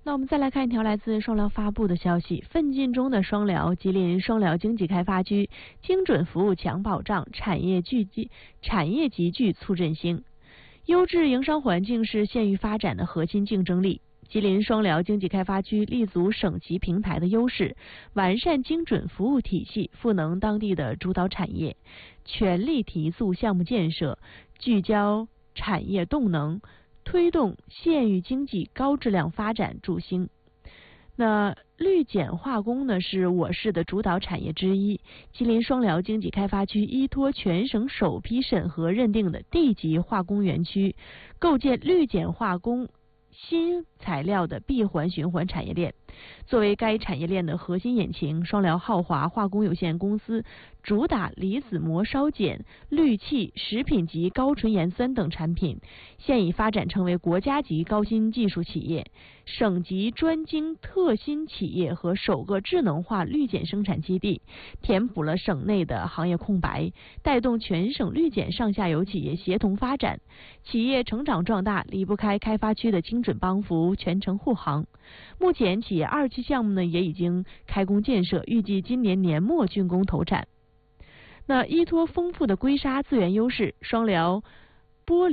那我们再来看一条来自双辽发布的消息：奋进中的双辽，吉林双辽经济开发区精准服务强保障，产业集聚促振兴。优质营商环境是县域发展的核心竞争力。吉林双辽经济开发区立足省级平台的优势，完善精准服务体系，赋能当地的主导产业，全力提速项目建设，聚焦产业动能，推动县域经济高质量发展助兴。那绿碱化工呢，是我市的主导产业之一。吉林双辽经济开发区依托全省首批审核认定的地级化工园区，构建绿碱化工新材料的闭环循环产业链。作为该产业链的核心引擎，双辽浩华化工有限公司主打离子膜烧碱、氯气、食品级高纯盐酸等产品，现已发展成为国家级高新技术企业、省级专精特新企业和首个智能化绿碱生产基地，填补了省内的行业空白，带动全省绿碱上下游企业协同发展。企业成长壮大离不开开发区的精准帮扶、全程护航。目前企业2期项目呢也已经开工建设，预计今年年末竣工投产。那依托丰富的硅砂资源优势，双辽玻璃